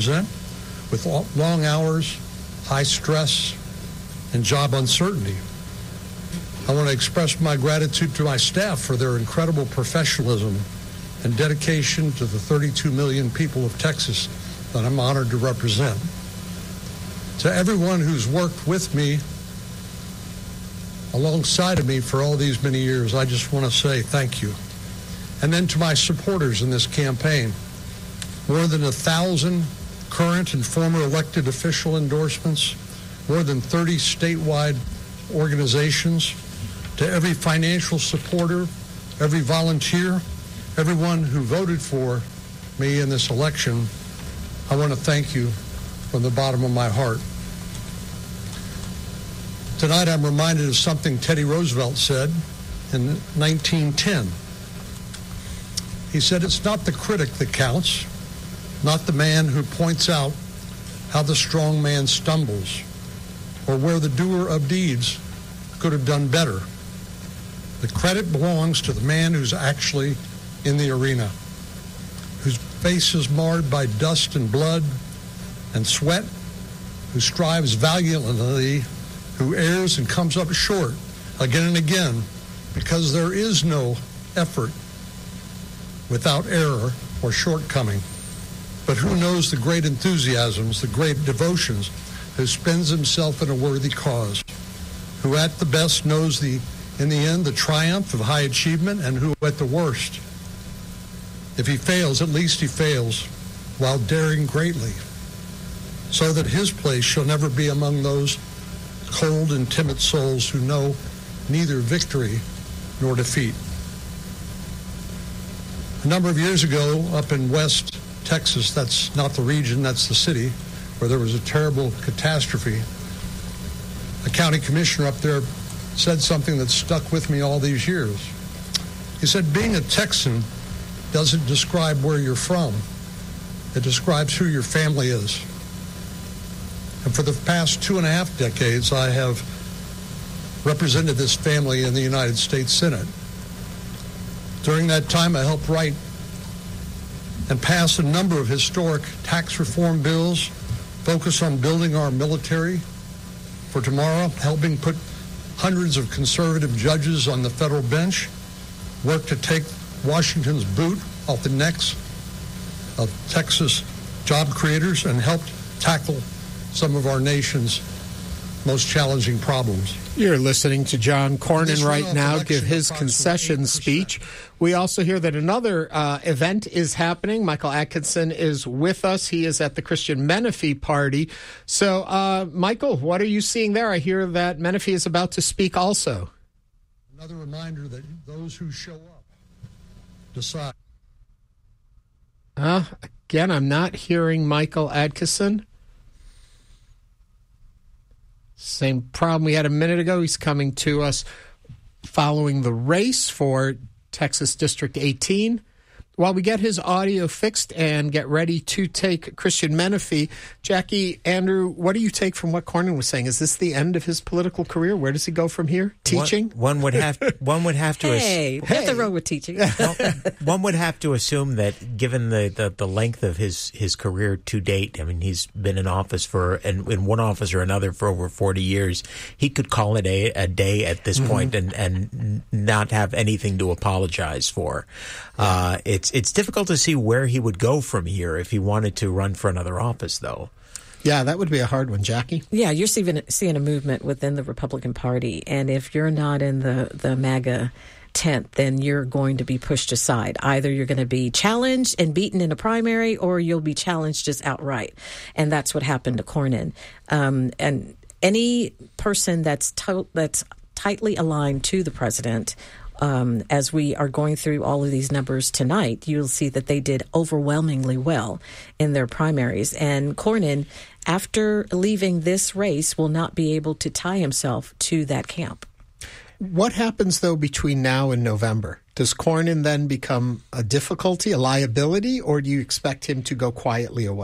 represent, with long hours, high stress, and job uncertainty. I want to express my gratitude to my staff for their incredible professionalism and dedication to the 32 million people of Texas that I'm honored to represent. To everyone who's worked with me, alongside of me for all these many years, I just want to say thank you. And then to my supporters in this campaign, more than 1,000 current and former elected official endorsements, more than 30 statewide organizations, to every financial supporter, every volunteer, everyone who voted for me in this election, I want to thank you from the bottom of my heart. Tonight I'm reminded of something Teddy Roosevelt said in 1910. He said, "It's not the critic that counts, not the man who points out how the strong man stumbles, or where the doer of deeds could have done better. The credit belongs to the man who's actually in the arena, whose face is marred by dust and blood and sweat, who strives valiantly, who errs and comes up short again and again, because there is no effort without error or shortcoming. But who knows the great enthusiasms, the great devotions, who spends himself in a worthy cause, who at the best knows in the end the triumph of high achievement, and who at the worst, if he fails, at least he fails while daring greatly, so that his place shall never be among those cold and timid souls who know neither victory nor defeat." A number of years ago, up in West Texas, that's not the region, that's the city, where there was a terrible catastrophe, a county commissioner up there said something that stuck with me all these years. He said, "Being a Texan doesn't describe where you're from. It describes who your family is." And for the past 2.5 decades, I have represented this family in the United States Senate. During that time, I helped write and pass a number of historic tax reform bills, focused on building our military for tomorrow, helping put hundreds of conservative judges on the federal bench, worked to take Washington's boot off the necks of Texas job creators, and helped tackle some of our nation's most challenging problems. You're listening to John Cornyn right now give his concession speech. We also hear that another event is happening. Michael Atkinson is with us. He is at the Christian Menifee party. So, Michael, what are you seeing there? I hear that Menifee is about to speak also. Another reminder that those who show up decide. Again, I'm not hearing Michael Atkinson. Same problem we had a minute ago. He's coming to us following the race for Texas District 18. While we get his audio fixed and get ready to take Christian Menifee, Jackie, Andrew, what do you take from what Cornyn was saying? Is this the end of his political career? Where does he go from here? Teaching? One would have to. Nothing wrong with teaching. One would have to assume that, given the length of his career to date, I mean, he's been in office in one office or another for over 40 years. He could call it a day at this point and not have anything to apologize for. It's difficult to see where he would go from here if he wanted to run for another office, though. Yeah, that would be a hard one, Jackie. Yeah, you're seeing a movement within the Republican Party, and if you're not in the MAGA tent, then you're going to be pushed aside. Either you're going to be challenged and beaten in a primary, or you'll be challenged just outright. And that's what happened to Cornyn. And any person that's tightly aligned to the president, as we are going through all of these numbers tonight, you'll see that they did overwhelmingly well in their primaries. And Cornyn, after leaving this race, will not be able to tie himself to that camp. What happens, though, between now and November? Does Cornyn then become a difficulty, a liability, or do you expect him to go quietly away?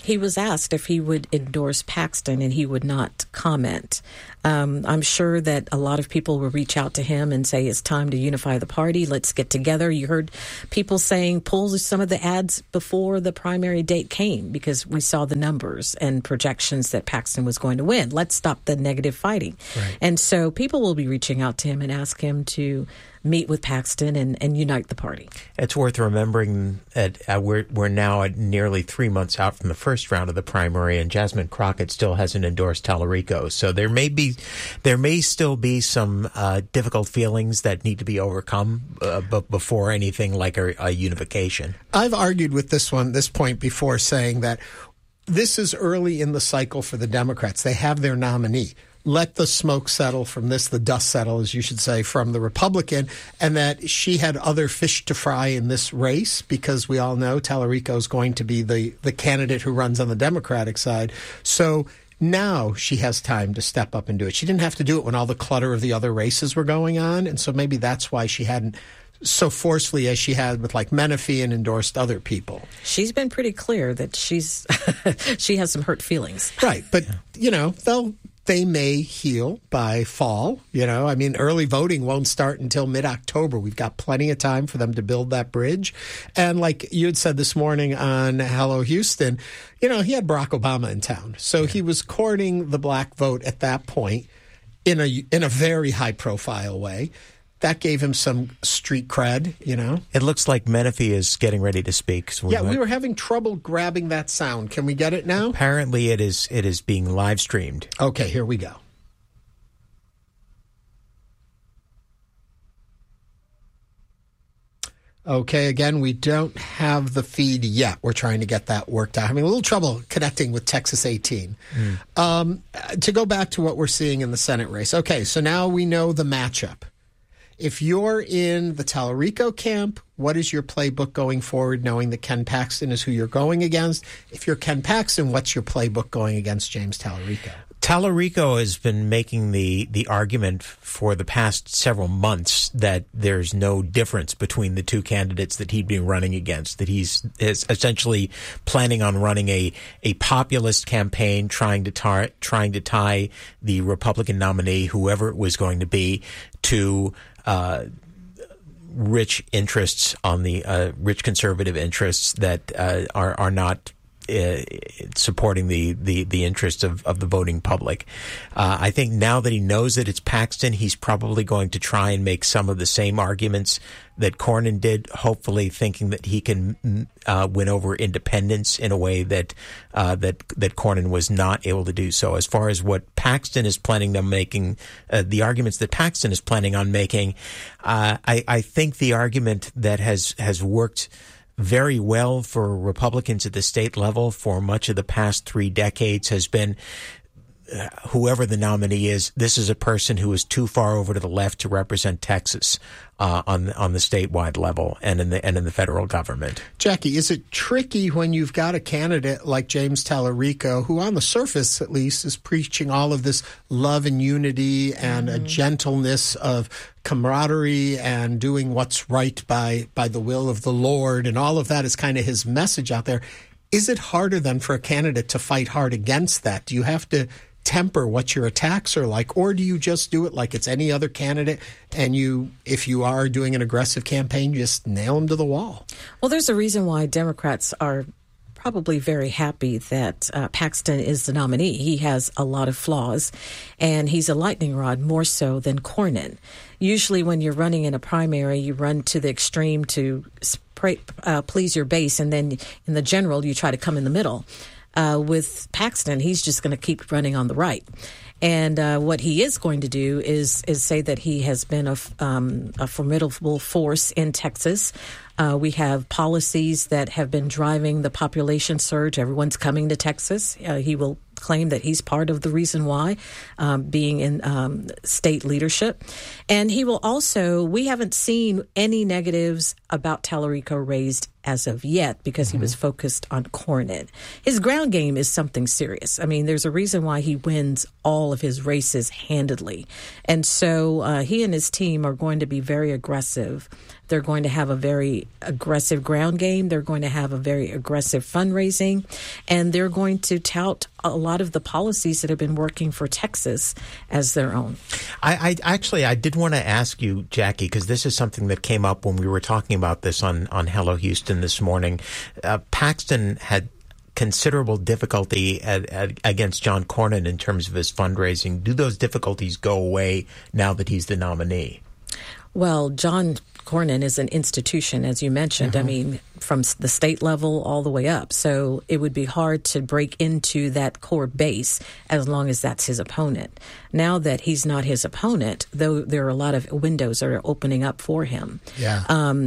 He was asked if he would endorse Paxton, and he would not comment. I'm sure that a lot of people will reach out to him and say it's time to unify the party. Let's get together. You heard people saying pull some of the ads before the primary date came because we saw the numbers and projections that Paxton was going to win. Let's stop the negative fighting. Right. And so people will be reaching out to him and ask him to meet with Paxton and unite the party. It's worth remembering that we're now at nearly 3 months out from the first round of the primary, and Jasmine Crockett still hasn't endorsed Tallarico. So there may still be some difficult feelings that need to be overcome before anything like a unification. I've argued with this point before, saying that this is early in the cycle for the Democrats. They have their nominee. Let the smoke settle from this, the dust settle, as you should say, from the Republican, and that she had other fish to fry in this race because we all know Tallarico is going to be the candidate who runs on the Democratic side. So now she has time to step up and do it. She didn't have to do it when all the clutter of the other races were going on, and so maybe that's why she hadn't so forcefully as she had with like Menifee and endorsed other people. She's been pretty clear that she has some hurt feelings. Right, but they may heal by fall. I mean, early voting won't start until mid-October. We've got plenty of time for them to build that bridge. And like you had said this morning on Hello Houston, he had Barack Obama in town. So he was courting the black vote at that point in a very high-profile way. That gave him some street cred, It looks like Menifee is getting ready to speak. So we were having trouble grabbing that sound. Can we get it now? Apparently it is being live streamed. Okay, here we go. Okay, again, we don't have the feed yet. We're trying to get that worked out. Having a little trouble connecting with Texas 18. To go back to what we're seeing in the Senate race. Okay, so now we know the matchup. If you're in the Tallarico camp, what is your playbook going forward, knowing that Ken Paxton is who you're going against? If you're Ken Paxton, what's your playbook going against James Tallarico? Tallarico has been making the argument for the past several months that there's no difference between the two candidates that he'd been running against, that he's essentially planning on running a populist campaign, trying to tie the Republican nominee, whoever it was going to be, to rich interests on the rich conservative interests that are not supporting the interests of the voting public. I think now that he knows that it's Paxton, he's probably going to try and make some of the same arguments that Cornyn did, hopefully thinking that he can win over independents in a way that Cornyn was not able to do so. As far as what Paxton is planning on making, the arguments that Paxton is planning on making, I think the argument that has worked very well for Republicans at the state level for much of the past 3 decades has been whoever the nominee is, this is a person who is too far over to the left to represent Texas on the statewide level and in the federal government. Jackie, is it tricky when you've got a candidate like James Tallarico, who on the surface at least is preaching all of this love and unity and a gentleness of camaraderie and doing what's right by the will of the Lord, and all of that is kind of his message out there. Is it harder then for a candidate to fight hard against that? Do you have to temper what your attacks are like, or do you just do it like it's any other candidate and if you are doing an aggressive campaign, just nail them to the wall? Well, there's a reason why Democrats are probably very happy that Paxton is the nominee. He has a lot of flaws, and he's a lightning rod more so than Cornyn. Usually when you're running in a primary, you run to the extreme to please your base, and then in the general, you try to come in the middle. With Paxton, he's just going to keep running on the right. And what he is going to do is say that he has been a formidable force in Texas. We have policies that have been driving the population surge. Everyone's coming to Texas. He will claim that he's part of the reason why, being in state leadership. And he will also, we haven't seen any negatives about Tallarico raised as of yet because he was focused on Cornyn. His ground game is something serious. I mean, there's a reason why he wins all of his races handedly. And so he and his team are going to be very aggressive They're going to have a very aggressive ground game. They're going to have a very aggressive fundraising, and they're going to tout a lot of the policies that have been working for Texas as their own. I did want to ask you, Jackie, because this is something that came up when we were talking about this on Hello Houston this morning. Paxton had considerable difficulty against John Cornyn in terms of his fundraising. Do those difficulties go away now that he's the nominee? Well, John Cornyn is an institution, as you mentioned. I mean, from the state level all the way up. So it would be hard to break into that core base as long as that's his opponent. Now that he's not his opponent, though, there are a lot of windows that are opening up for him. Yeah.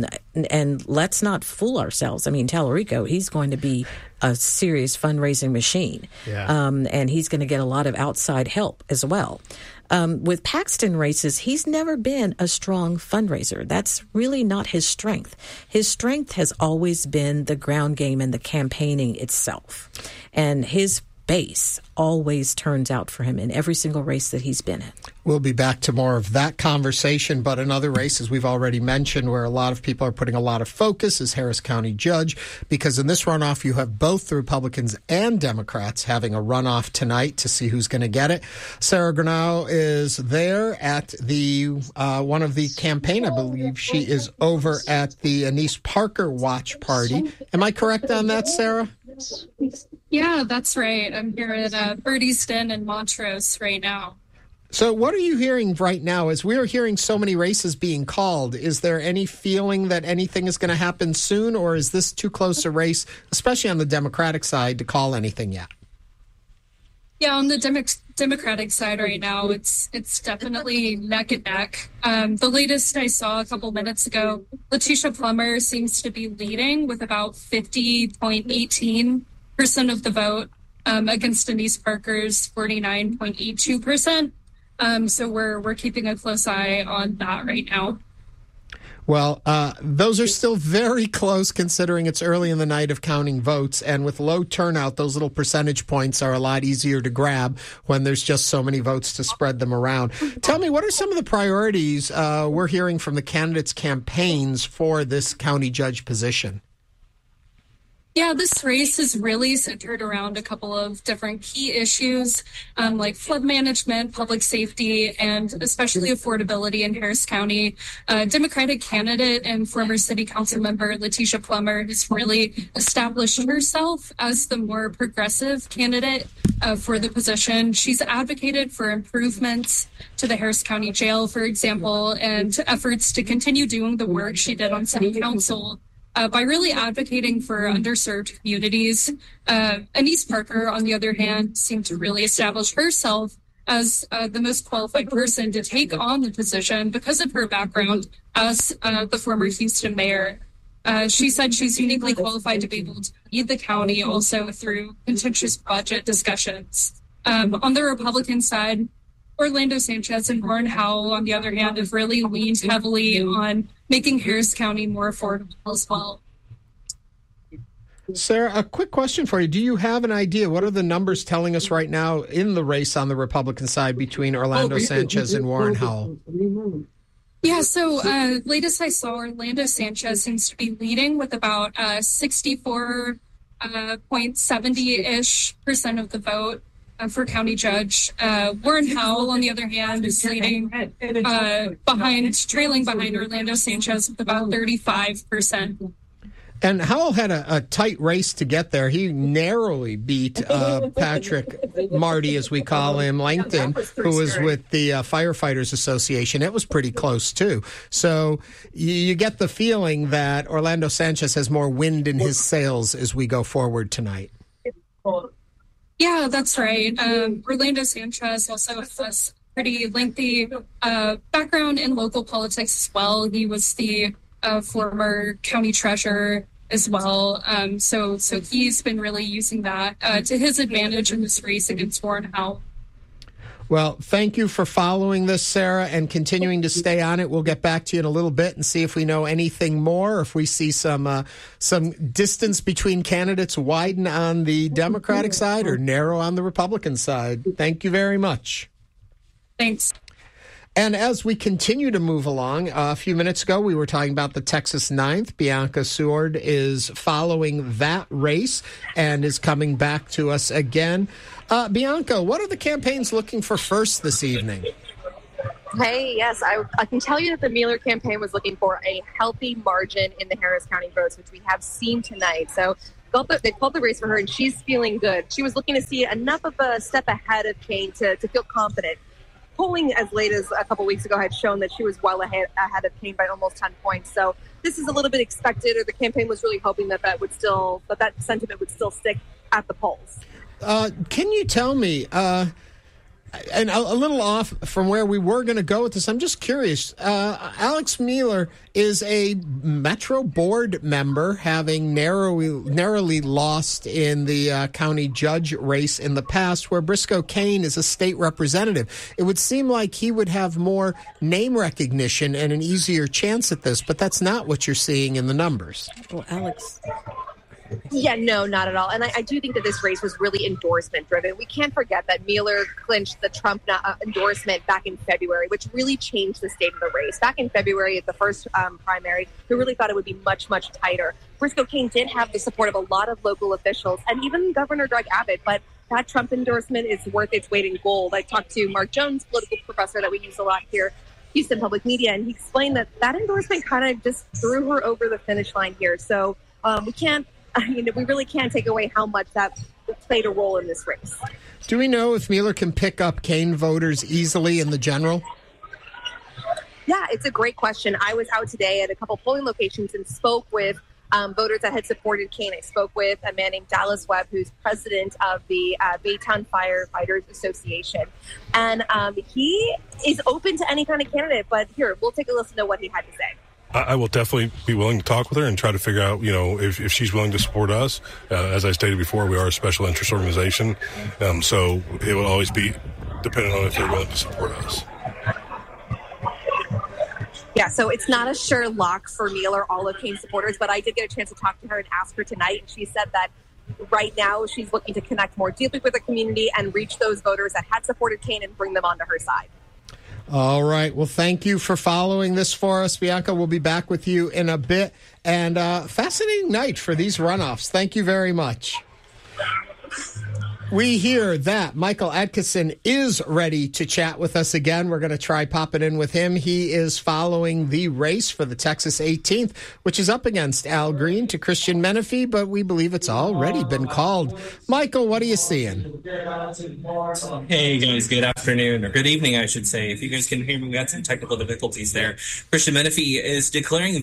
And let's not fool ourselves. I mean, Tallarico, he's going to be a serious fundraising machine. Yeah. And he's going to get a lot of outside help as well. With Paxton races, he's never been a strong fundraiser. That's really not his strength. His strength has always been the ground game and the campaigning itself. And his base always turns out for him in every single race that he's been in. We'll be back to more of that conversation, but another race, as we've already mentioned, where a lot of people are putting a lot of focus is Harris County Judge, because in this runoff, you have both the Republicans and Democrats having a runoff tonight to see who's going to get it. Sarah Granau is there at the one of the campaign. I believe she is over at the Anise Parker watch party. Am I correct on that, Sarah? Yeah, that's right. I'm here at Birdie's Den in Montrose right now. So what are you hearing right now? As we're hearing so many races being called, is there any feeling that anything is going to happen soon, or is this too close a race, especially on the Democratic side, to call anything yet? Yeah, on the Democratic side right now, it's definitely neck and neck. The latest I saw a couple minutes ago, Letitia Plummer seems to be leading with about 50.18% of the vote against Anise Parker's 49.82%. So we're keeping a close eye on that right now. Well, those are still very close considering it's early in the night of counting votes. And with low turnout, those little percentage points are a lot easier to grab when there's just so many votes to spread them around. Tell me, what are some of the priorities we're hearing from the candidates' campaigns for this county judge position? Yeah, this race is really centered around a couple of different key issues like flood management, public safety, and especially affordability in Harris County. Democratic candidate and former city council member Letitia Plummer has really established herself as the more progressive candidate for the position. She's advocated for improvements to the Harris County Jail, for example, and efforts to continue doing the work she did on city council. By really advocating for underserved communities. Anise Parker, on the other hand, seemed to really establish herself as the most qualified person to take on the position because of her background as the former Houston mayor. She said she's uniquely qualified to be able to lead the county also through contentious budget discussions. On the Republican side, Orlando Sanchez and Warren Howell, on the other hand, have really leaned heavily on making Harris County more affordable as well. Sarah, a quick question for you. Do you have an idea? What are the numbers telling us right now in the race on the Republican side between Orlando Sanchez and Warren Howell? Yeah, so latest I saw, Orlando Sanchez seems to be leading with about 64.70-ish% of the vote for county judge. Warren Howell, on the other hand, is leading trailing behind Orlando Sanchez with about 35%. And Howell had a tight race to get there. He narrowly beat Patrick Marty, as we call him, Langton, who was with the Firefighters Association. It was pretty close, too. So you get the feeling that Orlando Sanchez has more wind in his sails as we go forward tonight. Yeah, that's right. Orlando Sanchez also has pretty lengthy background in local politics as well. He was the former county treasurer as well. So he's been really using that to his advantage in this race against Warren Howell. Well, thank you for following this, Sarah, and continuing to stay on it. We'll get back to you in a little bit and see if we know anything more, or if we see some distance between candidates widen on the Democratic side or narrow on the Republican side. Thank you very much. Thanks. And as we continue to move along, a few minutes ago we were talking about the Texas 9th. Bianca Seward is following that race and is coming back to us again. Bianca, what are the campaigns looking for first this evening? Hey, yes, I can tell you that the Mueller campaign was looking for a healthy margin in the Harris County votes, which we have seen tonight. So they called the race for her, and she's feeling good. She was looking to see enough of a step ahead of Kaine to feel confident. Polling as late as a couple weeks ago had shown that she was well ahead of Kaine by almost 10 points. So this is a little bit expected, or the campaign was really hoping that that sentiment would still stick at the polls. Can you tell me, and a little off from where we were going to go with this, I'm just curious. Alex Mueller is a Metro board member, having narrowly lost in the county judge race in the past, where Briscoe Cain is a state representative. It would seem like he would have more name recognition and an easier chance at this, but that's not what you're seeing in the numbers. Well, Alex... Yeah, no, not at all. And I do think that this race was really endorsement driven. We can't forget that Mueller clinched the Trump endorsement back in February, which really changed the state of the race. Back in February at the first primary, we really thought it would be much, much tighter. Briscoe Cain did have the support of a lot of local officials and even Governor Greg Abbott, but that Trump endorsement is worth its weight in gold. I talked to Mark Jones, political professor that we use a lot here, Houston Public Media, and he explained that endorsement kind of just threw her over the finish line here. So we really can't take away how much that played a role in this race. Do we know if Mueller can pick up Cain voters easily in the general? Yeah, it's a great question. I was out today at a couple polling locations and spoke with voters that had supported Cain. I spoke with a man named Dallas Webb, who's president of the Baytown Firefighters Association. And he is open to any kind of candidate, but here, we'll take a listen to what he had to say. I will definitely be willing to talk with her and try to figure out, if she's willing to support us. As I stated before, we are a special interest organization, so it will always be dependent on if they're willing to support us. Yeah, so it's not a sure lock for Mueller, all of Cain's supporters, but I did get a chance to talk to her and ask her tonight, and she said that right now she's looking to connect more deeply with the community and reach those voters that had supported Cain and bring them onto her side. All right. Well, thank you for following this for us, Bianca. We'll be back with you in a bit. And fascinating night for these runoffs. Thank you very much. We hear that Michael Atkinson is ready to chat with us again. We're going to try popping in with him. He is following the race for the Texas 18th, which is up against Al Green to Christian Menefee, but we believe it's already been called. Michael, what are you seeing? Hey, guys. Good afternoon, or good evening, I should say. If you guys can hear me, we had some technical difficulties there. Christian Menefee is declaring...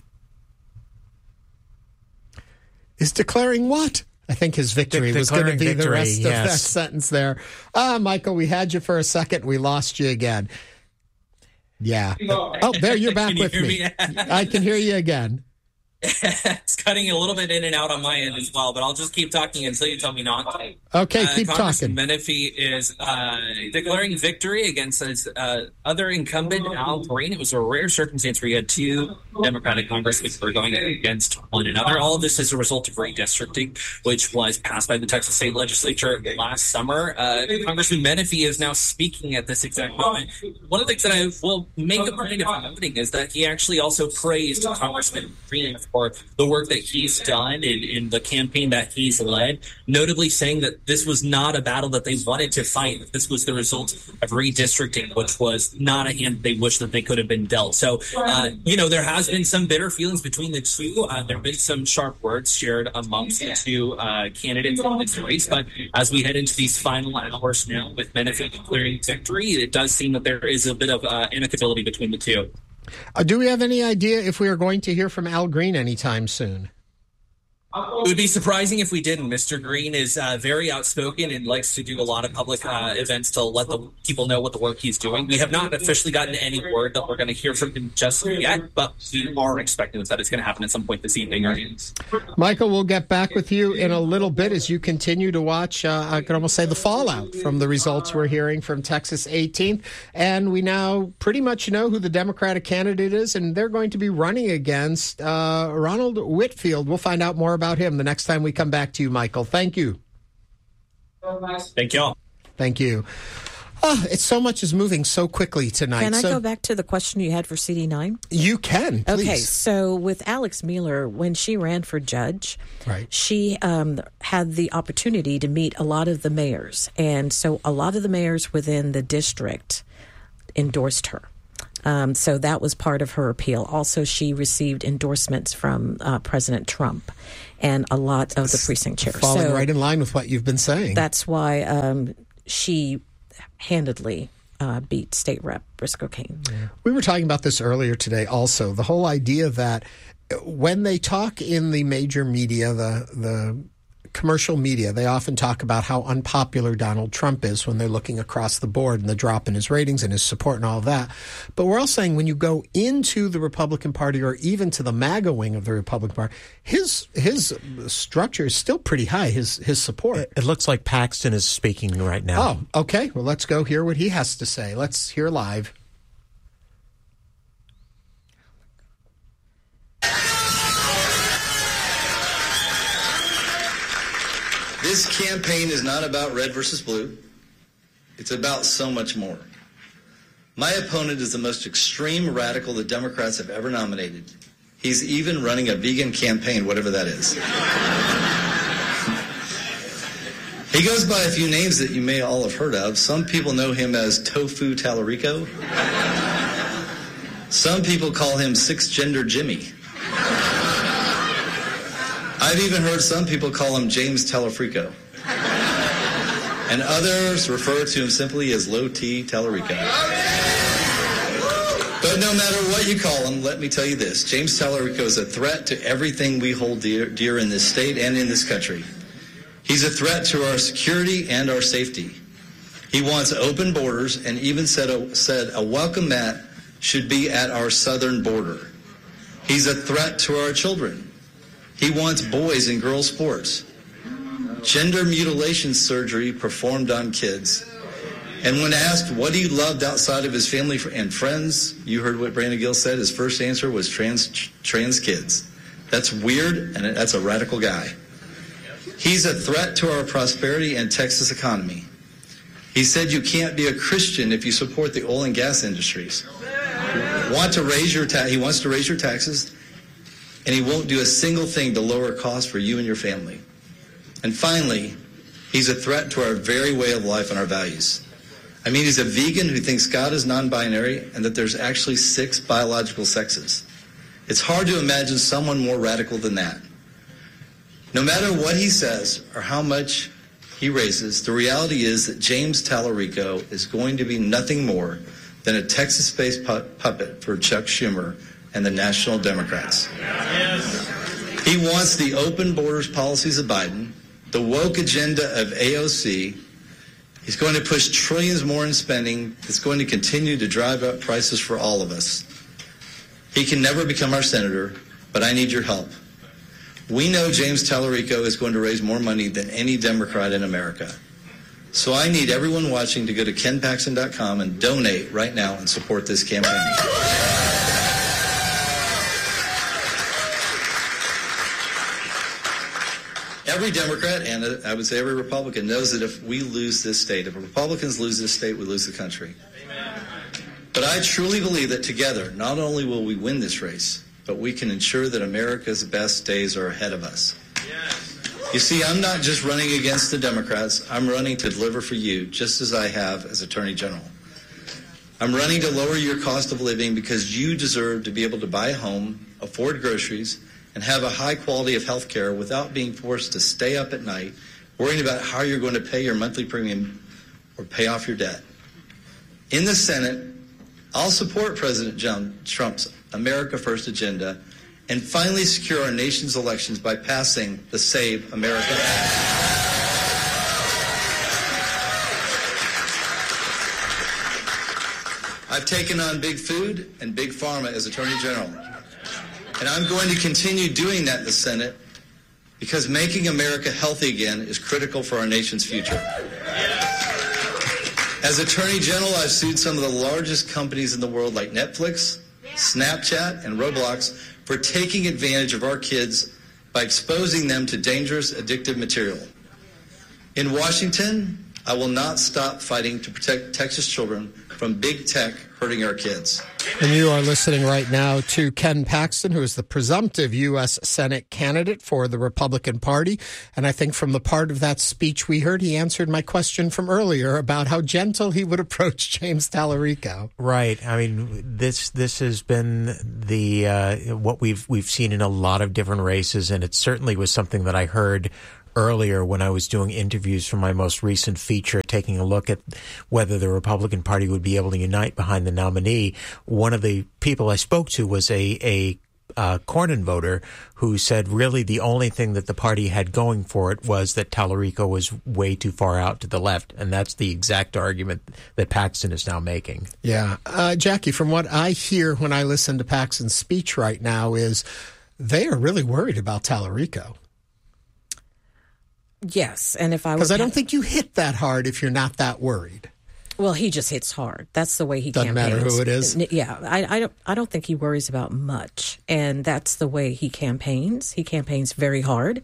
Is declaring what? I think his victory was going to be the rest of that sentence there. Michael, we had you for a second. We lost you again. Yeah. Oh, there, you're back with me. I can hear you again. It's cutting a little bit in and out on my end as well, but I'll just keep talking until you tell me not to. Okay, keep Congressman talking. Menefee is declaring victory against his other incumbent, Al Green. It was a rare circumstance where you had two Democratic congressmen who were going against one another. All of this is a result of redistricting, which was passed by the Texas State Legislature last summer. Congressman Menefee is now speaking at this exact moment. One of the things that I will make a point of noting is that he actually also praised Congressman Green for the work that he's done in the campaign that he's led, notably saying that this was not a battle that they wanted to fight. This was the result of redistricting, which was not a hand they wish that they could have been dealt. So, there has been some bitter feelings between the two. There have been some sharp words shared amongst the two candidates in this race. But as we head into these final hours now with Menefee declaring victory, it does seem that there is a bit of amicability between the two. Do we have any idea if we are going to hear from Al Green anytime soon? It would be surprising if we didn't. Mr. Green is very outspoken and likes to do a lot of public events to let the people know what the work he's doing. We have not officially gotten any word that we're going to hear from him just yet, but we are expecting that it's going to happen at some point this evening. Michael, we'll get back with you in a little bit as you continue to watch, I could almost say, the fallout from the results we're hearing from Texas 18th. And we now pretty much know who the Democratic candidate is, and they're going to be running against Ronald Whitfield. We'll find out more about him the next time we come back to you, Michael. Thank you. Thank y'all. Thank you. Oh, it's so much is moving so quickly tonight. Can I go back to the question you had for CD9? You can, please. Okay, so with Alex Mueller, when she ran for judge, she had the opportunity to meet a lot of the mayors. And so a lot of the mayors within the district endorsed her. So that was part of her appeal. Also, she received endorsements from President Trump and a lot of the precinct chairs. Falling right in line with what you've been saying. That's why she handedly beat State Rep Briscoe Cain. Yeah. We were talking about this earlier today also. The whole idea that when they talk in the major media, the commercial media, they often talk about how unpopular Donald Trump is when they're looking across the board and the drop in his ratings and his support and all of that. But we're all saying when you go into the Republican Party or even to the MAGA wing of the Republican Party, his structure is still pretty high, his support. It looks like Paxton is speaking right now. Oh, okay. Well, let's go hear what he has to say. Let's hear live. This campaign is not about red versus blue. It's about so much more. My opponent is the most extreme radical the Democrats have ever nominated. He's even running a vegan campaign, whatever that is. He goes by a few names that you may all have heard of. Some people know him as Tofu Tallarico. Some people call him Six-Gender Jimmy. I've even heard some people call him James Tallarico. And others refer to him simply as Low T Tallarico. But no matter what you call him, let me tell you this. James Tallarico is a threat to everything we hold dear in this state and in this country. He's a threat to our security and our safety. He wants open borders and even said a welcome mat should be at our southern border. He's a threat to our children. He wants boys and girls sports, gender mutilation surgery performed on kids. And when asked what he loved outside of his family and friends, you heard what Brandon Gill said. His first answer was trans kids. That's weird, and that's a radical guy. He's a threat to our prosperity and Texas economy. He said you can't be a Christian if you support the oil and gas industries. He wants to raise your taxes. And he won't do a single thing to lower costs for you and your family. And finally, he's a threat to our very way of life and our values. I mean, he's a vegan who thinks God is non-binary and that there's actually 6 biological sexes. It's hard to imagine someone more radical than that. No matter what he says or how much he raises, the reality is that James Tallarico is going to be nothing more than a Texas-based puppet for Chuck Schumer and the National Democrats. Yes. He wants the open borders policies of Biden, the woke agenda of AOC. He's going to push trillions more in spending. It's going to continue to drive up prices for all of us. He can never become our senator, but I need your help. We know James Tallarico is going to raise more money than any Democrat in America. So I need everyone watching to go to kenpaxton.com and donate right now and support this campaign. Every Democrat, and I would say every Republican, knows that if we lose this state, if Republicans lose this state, we lose the country. Amen. But I truly believe that together, not only will we win this race, but we can ensure that America's best days are ahead of us. Yes. You see, I'm not just running against the Democrats. I'm running to deliver for you, just as I have as Attorney General. I'm running to lower your cost of living because you deserve to be able to buy a home, afford groceries, and have a high quality of health care without being forced to stay up at night worrying about how you're going to pay your monthly premium or pay off your debt. In the Senate, I'll support President Trump's America First agenda and finally secure our nation's elections by passing the Save America Act. I've taken on big food and big pharma as Attorney General. And I'm going to continue doing that in the Senate because making America healthy again is critical for our nation's future. As Attorney General, I've sued some of the largest companies in the world like Netflix, Snapchat, and Roblox for taking advantage of our kids by exposing them to dangerous, addictive material. In Washington, I will not stop fighting to protect Texas children from big tech hurting our kids. And you are listening right now to Ken Paxton, who is the presumptive U.S. Senate candidate for the Republican Party. And I think from the part of that speech we heard, he answered my question from earlier about how gentle he would approach James Tallarico. Right. I mean, this has been the what we've seen in a lot of different races, and it certainly was something that I heard earlier when I was doing interviews for my most recent feature, taking a look at whether the Republican Party would be able to unite behind the nominee. One of the people I spoke to was a Cornyn voter who said really the only thing that the party had going for it was that Tallarico was way too far out to the left. And that's the exact argument that Paxton is now making. Yeah. Jackie, from what I hear when I listen to Paxton's speech right now is they are really worried about Tallarico. Yes, and if I because I don't think you hit that hard if you're not that worried. Well, he just hits hard. That's the way he doesn't campaigns. Matter who it is. Yeah, I don't think he worries about much, and that's the way he campaigns. He campaigns very hard.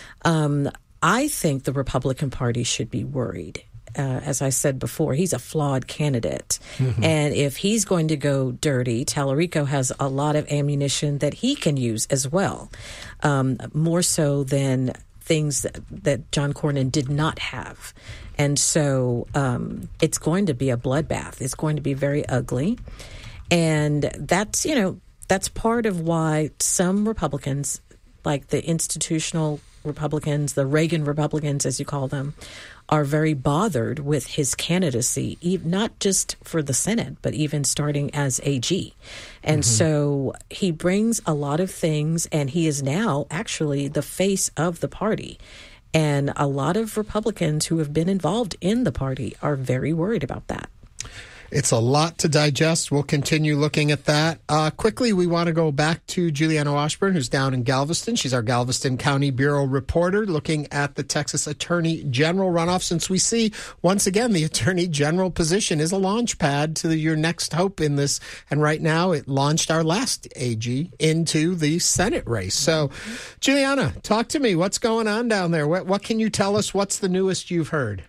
I think the Republican Party should be worried. As I said before, he's a flawed candidate, and if he's going to go dirty, Tallarico has a lot of ammunition that he can use as well, more so than things that John Cornyn did not have. And so it's going to be a bloodbath. It's going to be very ugly. And that's part of why some Republicans, like the institutional Republicans, the Reagan Republicans, as you call them, are very bothered with his candidacy, not just for the Senate, but even starting as AG. And so he brings a lot of things, and he is now actually the face of the party. And a lot of Republicans who have been involved in the party are very worried about that. It's a lot to digest. We'll continue looking at that. Quickly, we want to go back to Juliana Washburn, who's down in Galveston. She's our Galveston County Bureau reporter looking at the Texas Attorney General runoff, since we see, once again, the Attorney General position is a launch pad to your next hope in this. And right now, it launched our last AG into the Senate race. So, Juliana, talk to me. What's going on down there? What can you tell us? What's the newest you've heard?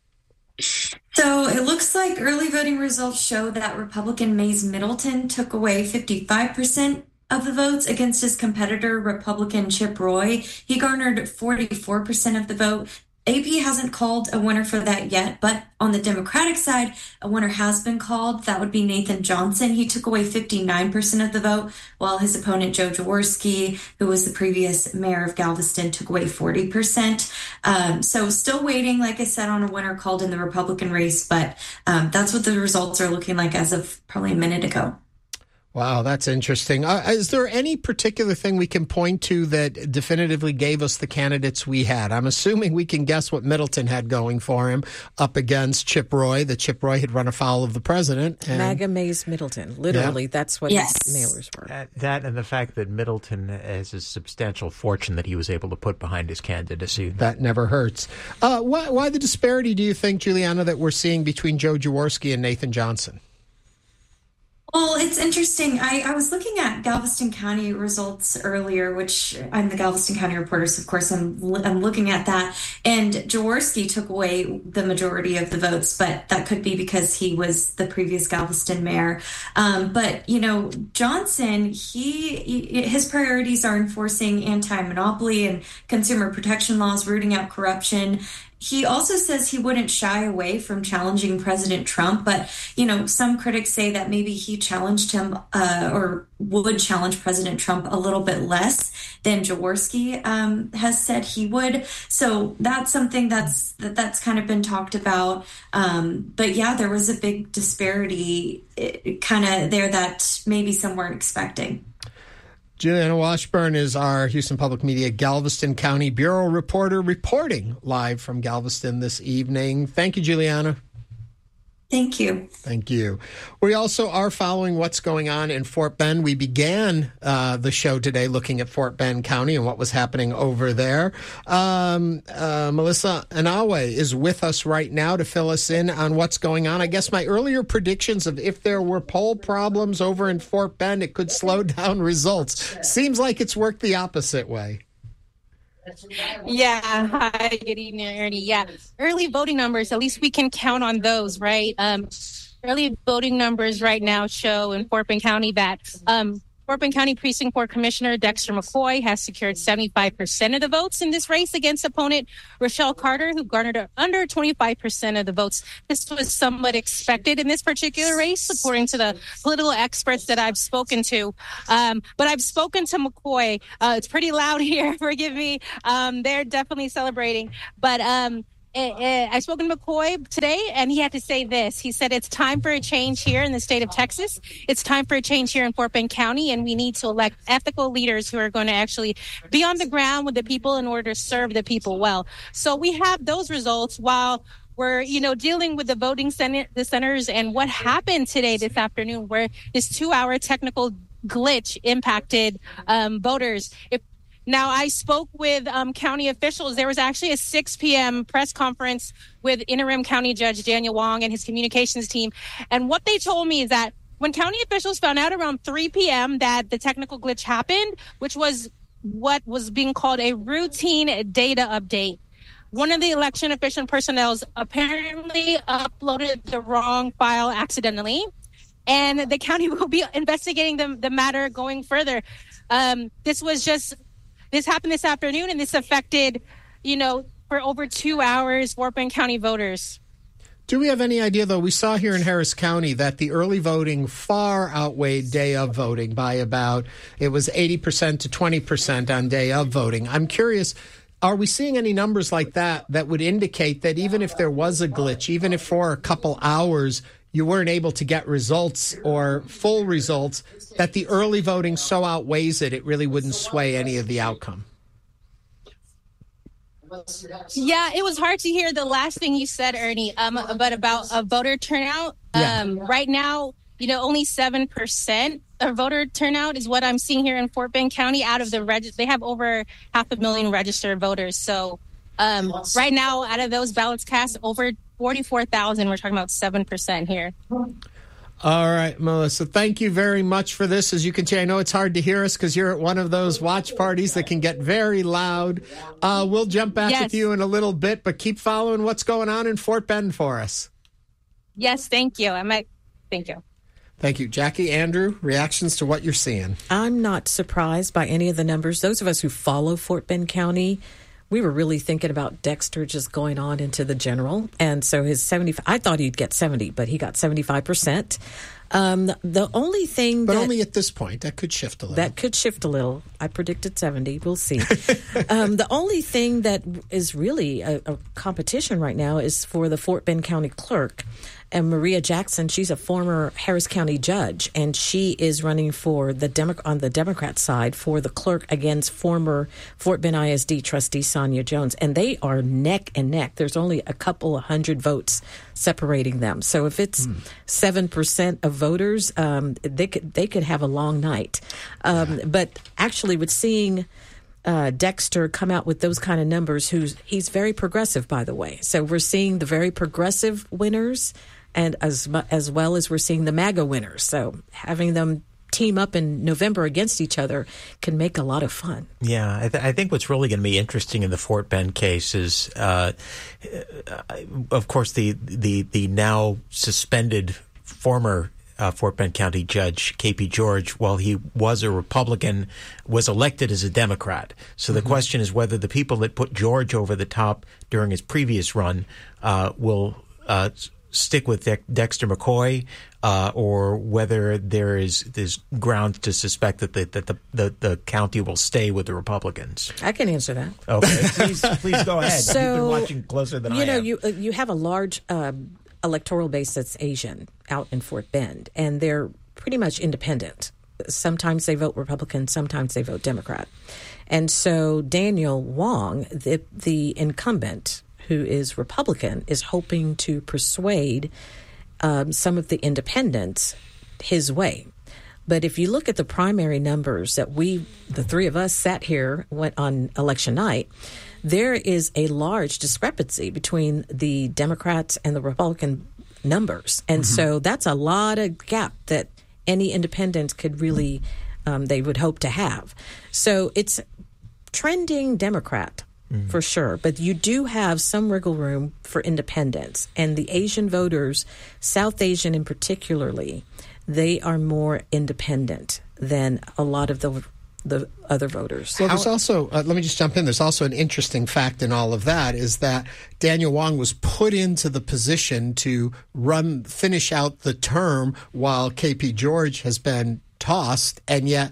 So it looks like early voting results show that Republican Mays Middleton took away 55% of the votes against his competitor, Republican Chip Roy. He garnered 44% of the vote. AP hasn't called a winner for that yet, but on the Democratic side, a winner has been called. That would be Nathan Johnson. He took away 59% of the vote, while his opponent, Joe Jaworski, who was the previous mayor of Galveston, took away 40%. So still waiting, like I said, on a winner called in the Republican race, but that's what the results are looking like as of probably a minute ago. Wow, that's interesting. Is there any particular thing we can point to that definitively gave us the candidates we had? I'm assuming we can guess what Middleton had going for him up against Chip Roy, that Chip Roy had run afoul of the president. MAGA Mays Middleton. Literally, that's what his mailers were. That and the fact that Middleton has a substantial fortune that he was able to put behind his candidacy. That never hurts. Why the disparity, do you think, Juliana, that we're seeing between Joe Jaworski and Nathan Johnson? Well, it's interesting. I was looking at Galveston County results earlier, which I'm the Galveston County reporter, so of course I'm looking at that. And Jaworski took away the majority of the votes, but that could be because he was the previous Galveston mayor. But Johnson, his priorities are enforcing anti-monopoly and consumer protection laws, rooting out corruption. He also says he wouldn't shy away from challenging President Trump, but, some critics say that maybe he challenged him or would challenge President Trump a little bit less than Jaworski has said he would. So that's something that's kind of been talked about. But yeah, there was a big disparity kind of there that maybe some weren't expecting. Juliana Washburn is our Houston Public Media Galveston County Bureau reporter reporting live from Galveston this evening. Thank you, Juliana. Thank you. Thank you. We also are following what's going on in Fort Bend. We began the show today looking at Fort Bend County and what was happening over there. Melissa Anawe is with us right now to fill us in on what's going on. I guess my earlier predictions of if there were poll problems over in Fort Bend, it could slow down results. Seems like it's worked the opposite way. Yeah. Hi, good evening, Ernie. Yeah. Early voting numbers, at least we can count on those, right? Early voting numbers right now show in Fort Bend County that Fort Bend County Precinct 4 Commissioner Dexter McCoy has secured 75% of the votes in this race against opponent Rochelle Carter, who garnered under 25% of the votes. This was somewhat expected in this particular race, according to the political experts that I've spoken to. But I've spoken to McCoy. It's pretty loud here. Forgive me. They're definitely celebrating. But I spoke to McCoy today, and he had to say this. He said, it's time for a change here in the state of Texas. It's time for a change here in Fort Bend County, and we need to elect ethical leaders who are going to actually be on the ground with the people in order to serve the people well. So we have those results while we're, dealing with the voting centers and what happened today, this afternoon, where this 2-hour technical glitch impacted voters. Now, I spoke with county officials. There was actually a 6 p.m. press conference with interim county judge Daniel Wong and his communications team. And what they told me is that when county officials found out around 3 p.m. that the technical glitch happened, which was what was being called a routine data update, one of the election official personnel apparently uploaded the wrong file accidentally. And the county will be investigating the matter going further. This happened this afternoon, and this affected, for over 2 hours, Fort Bend County voters. Do we have any idea, though? We saw here in Harris County that the early voting far outweighed day of voting by it was 80% to 20% on day of voting. I'm curious, are we seeing any numbers like that would indicate that even if there was a glitch, even if for a couple hours you weren't able to get results or full results, that the early voting so outweighs it really wouldn't sway any of the outcome? Yeah, it was hard to hear the last thing you said, Ernie, but about voter turnout. Yeah. Right now, only 7% of voter turnout is what I'm seeing here in Fort Bend County out of they have over 500,000 registered voters. So right now, out of those ballots cast, over 44,000, we're talking about 7% here. All right, Melissa, thank you very much for this. As you can see, I know it's hard to hear us because you're at one of those watch parties that can get very loud. We'll jump back with you in a little bit, but keep following what's going on in Fort Bend for us. Yes, thank you. Thank you. Thank you. Jackie, Andrew, reactions to what you're seeing? I'm not surprised by any of the numbers. Those of us who follow Fort Bend County, we were really thinking about Dexter just going on into the general. And so his 75, I thought he'd get 70, but he got 75%. The only thing But only at this point. That could shift a little. That could shift a little. I predicted 70. We'll see. The only thing that is really a competition right now is for the Fort Bend County clerk. And Maria Jackson, she's a former Harris County judge, and she is running for on the Democrat side for the clerk against former Fort Bend ISD trustee Sonia Jones. And they are neck and neck. There's only a couple of hundred votes separating them. So if it's 7% of voters, they could have a long night. But actually, with seeing Dexter come out with those kind of numbers, he's very progressive, by the way. So we're seeing the very progressive winners, and as well as we're seeing the MAGA winners. So having them team up in November against each other can make a lot of fun. Yeah, I think what's really going to be interesting in the Fort Bend case is, of course, the now suspended former Fort Bend County Judge KP George, while he was a Republican, was elected as a Democrat. So the question is whether the people that put George over the top during his previous run will stick with Dexter McCoy, or whether there's ground to suspect that the county will stay with the Republicans. I can answer that. Okay, please go ahead. So, you've been watching closer than I am. You have a large electoral base that's Asian out in Fort Bend, and they're pretty much independent. Sometimes they vote Republican, sometimes they vote Democrat. And so Daniel Wong, the incumbent, who is Republican, is hoping to persuade some of the independents his way. But if you look at the primary numbers that the three of us sat here, went on election night, there is a large discrepancy between the Democrats and the Republican numbers. And so that's a lot of gap that any independents could really, they would hope to have. So it's trending Democrat. For sure. But you do have some wiggle room for independents. And the Asian voters, South Asian in particularly, they are more independent than a lot of the other voters. Well, there's also, let me just jump in, there's also an interesting fact in all of that is that Daniel Wong was put into the position to finish out the term while KP George has been tossed, and yet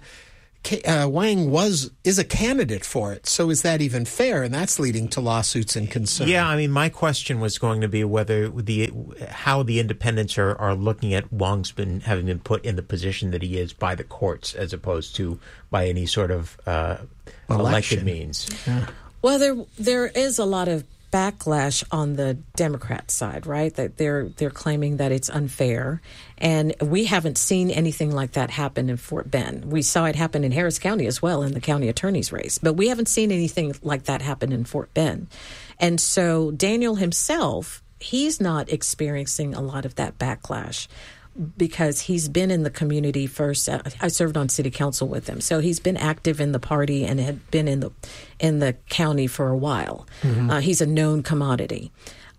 Wang is a candidate for it. So is that even fair? And that's leading to lawsuits and concern. Yeah, I mean, my question was going to be whether how the independents are looking at Wang's having been put in the position that he is by the courts as opposed to by any sort of elected means. Yeah. Well, there is a lot of backlash on the Democrat side, right? That they're claiming that it's unfair, and we haven't seen anything like that happen in Fort Bend. We saw it happen in Harris County as well in the county attorney's race, but we haven't seen anything like that happen in Fort Bend. And so Daniel himself, he's not experiencing a lot of that backlash because he's been in the community first. I served on city council with him, so he's been active in the party and had been in the county for a while. Mm-hmm. He's a known commodity,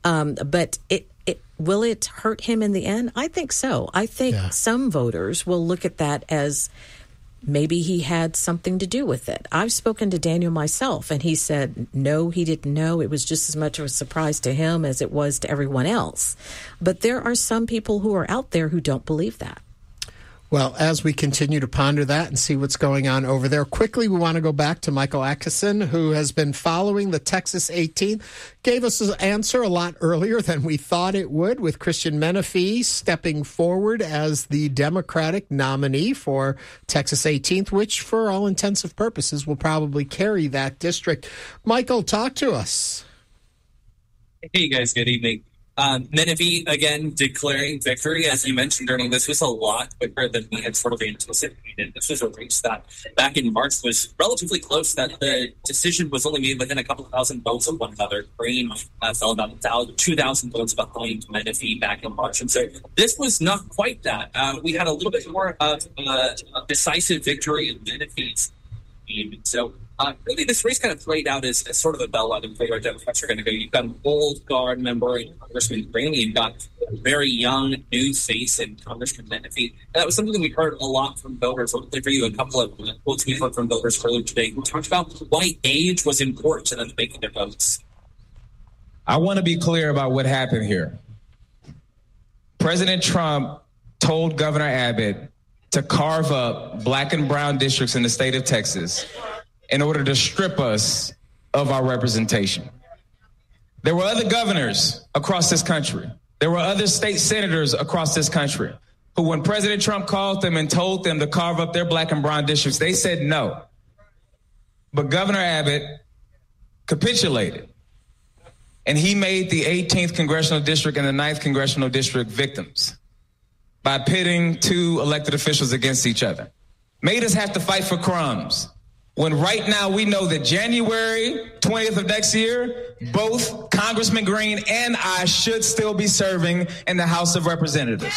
but will it hurt him in the end? I think so. I think some voters will look at that as maybe he had something to do with it. I've spoken to Daniel myself, and he said, no, he didn't know. It was just as much of a surprise to him as it was to everyone else. But there are some people who are out there who don't believe that. Well, as we continue to ponder that and see what's going on over there, quickly we want to go back to Michael Atkinson, who has been following the Texas 18th, gave us an answer a lot earlier than we thought it would, with Christian Menefee stepping forward as the Democratic nominee for Texas 18th, which for all intensive purposes will probably carry that district. Michael, talk to us. Hey, guys. Good evening. Menefee, again, declaring victory. As you mentioned, Ernie, this was a lot quicker than we had sort of anticipated. This was a race that back in March was relatively close, that the decision was only made within a couple of thousand votes of one another. Green fell about 2,000 votes behind Menefee back in March. And so this was not quite that. We had a little bit more of a decisive victory in Menefee's team. So really, this race kind of played out as sort of a bellwether for where Democrats are going to go. You've got an old guard member in Congressman Green. You've got a very young new face in Congressman Menefee. And that was something that we heard a lot from voters. I'll play for you a couple of quotes we heard from voters earlier today who talked about why age was important to them making their votes. I want to be clear about what happened here. President Trump told Governor Abbott to carve up black and brown districts in the state of Texas in order to strip us of our representation. There were other governors across this country. There were other state senators across this country who, when President Trump called them and told them to carve up their black and brown districts, they said no. But Governor Abbott capitulated, and he made the 18th Congressional District and the 9th Congressional District victims by pitting two elected officials against each other. Made us have to fight for crumbs, when right now we know that January 20th of next year, both Congressman Green and I should still be serving in the House of Representatives.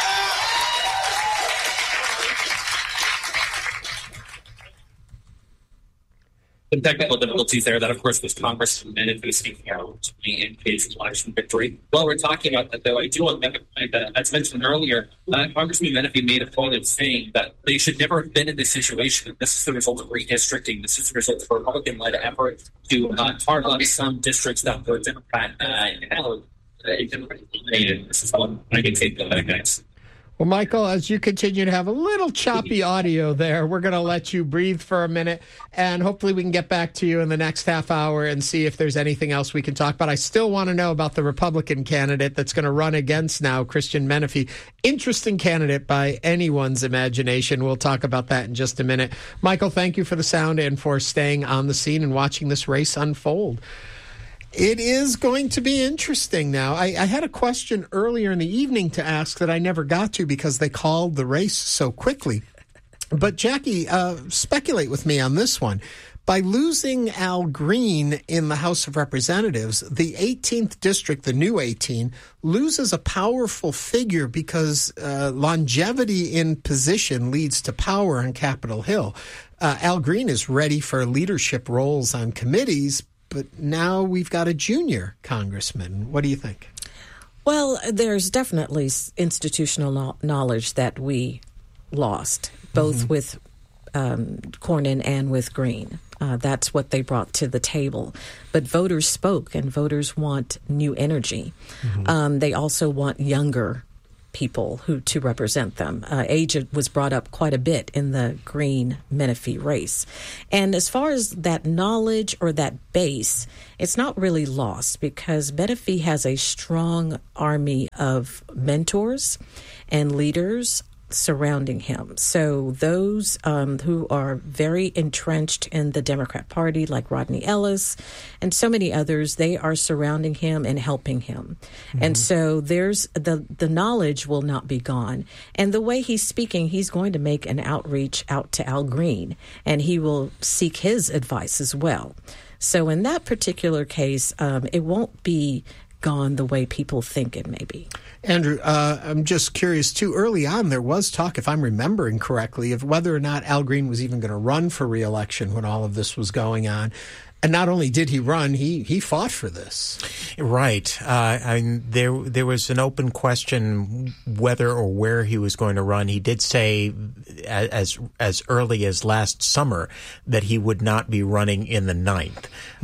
The technical difficulties there, that of course was Congressman Menefee speaking out in his election victory. While we're talking about that, though, I do want to make a point that, as mentioned earlier, Congressman Menefee made a point of saying that they should never have been in this situation. This is the result of redistricting. This is the result of a Republican-led effort to target some districts that were Democrat held. This is what I can take that, guys. Well, Michael, as you continue to have a little choppy audio there, we're going to let you breathe for a minute, and hopefully we can get back to you in the next half hour and see if there's anything else we can talk about. I still want to know about the Republican candidate that's going to run against now Christian Menefee. Interesting candidate by anyone's imagination. We'll talk about that in just a minute. Michael, thank you for the sound and for staying on the scene and watching this race unfold. It is going to be interesting now. I had a question earlier in the evening to ask that I never got to because they called the race so quickly. But Jackie, speculate with me on this one. By losing Al Green in the House of Representatives, the 18th district, the new 18, loses a powerful figure because longevity in position leads to power on Capitol Hill. Al Green is ready for leadership roles on committees, but now we've got a junior congressman. What do you think? Well, there's definitely institutional knowledge that we lost, both with Cornyn and with Green. That's what they brought to the table. But voters spoke, and voters want new energy. They also want younger people to represent them. Age was brought up quite a bit in the Green-Menifee race. And as far as that knowledge or that base, it's not really lost because Menifee has a strong army of mentors and leaders surrounding him. So those who are very entrenched in the Democrat Party, like Rodney Ellis and so many others, they are surrounding him and helping him. And so there's the knowledge will not be gone. And the way he's speaking, he's going to make an outreach out to Al Green, and he will seek his advice as well. So in that particular case, it won't be gone the way people think it may be. Andrew, I'm just curious, too. Early on, there was talk, if I'm remembering correctly, of whether or not Al Green was even going to run for re-election when all of this was going on. And not only did he run, he fought for this. Right. I mean, there was an open question whether or where he was going to run. He did say as early as last summer that he would not be running in the 9th.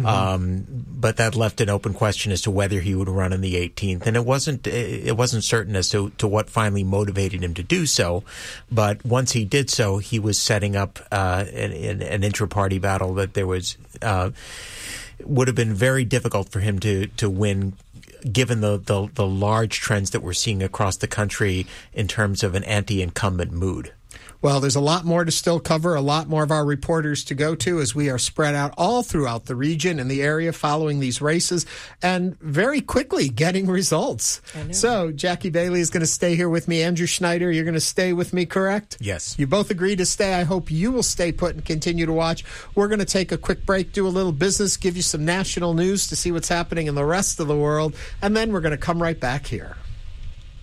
But that left an open question as to whether he would run in the 18th. And it wasn't certain as to what finally motivated him to do so. But once he did so, he was setting up an intra-party battle that there was would have been very difficult for him to win, given the large trends that we're seeing across the country in terms of an anti-incumbent mood. Well, there's a lot more to still cover, a lot more of our reporters to go to as we are spread out all throughout the region and the area following these races and very quickly getting results. So Jackie Bailey is going to stay here with me. Andrew Schneider, you're going to stay with me, correct? Yes. You both agree to stay. I hope you will stay put and continue to watch. We're going to take a quick break, do a little business, give you some national news to see what's happening in the rest of the world, and then we're going to come right back here.